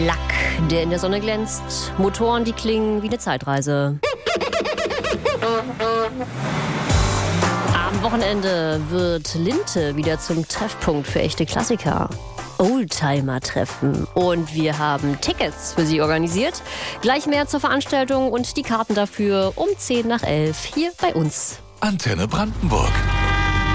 Lack, der in der Sonne glänzt. Motoren, die klingen wie eine Zeitreise. Am Wochenende wird Linte wieder zum Treffpunkt für echte Klassiker. Oldtimer-Treffen. Und wir haben Tickets für Sie organisiert. Gleich mehr zur Veranstaltung und die Karten dafür um 10 nach 11 hier bei uns. Antenne Brandenburg.